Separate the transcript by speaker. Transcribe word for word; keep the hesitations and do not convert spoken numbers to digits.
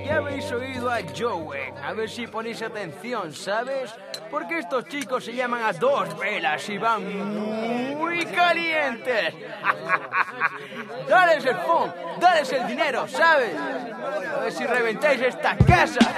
Speaker 1: ya habéis oído a Joey. A ver si ponéis atención, ¿sabes? Porque estos chicos se llaman a dos velas y van muy calientes. Dales el phone, dales el dinero, ¿sabes? A ver si reventáis esta casa.